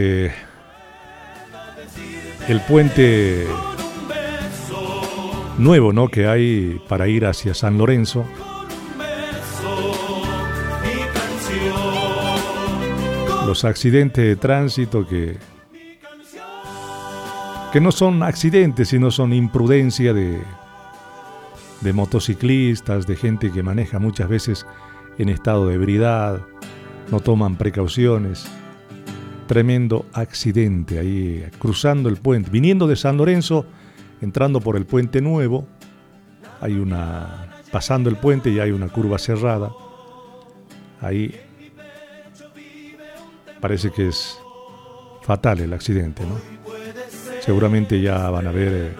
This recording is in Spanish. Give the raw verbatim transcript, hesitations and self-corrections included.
Eh, el puente nuevo, ¿no?, que hay para ir hacia San Lorenzo. Los accidentes de tránsito que, que no son accidentes, sino son imprudencia de, de motociclistas, de gente que maneja muchas veces en estado de ebriedad, no toman precauciones. Tremendo accidente ahí cruzando el puente, viniendo de San Lorenzo, entrando por el puente nuevo. Hay una, pasando el puente y hay una curva cerrada. Ahí parece que es fatal el accidente, ¿no? Seguramente ya van a ver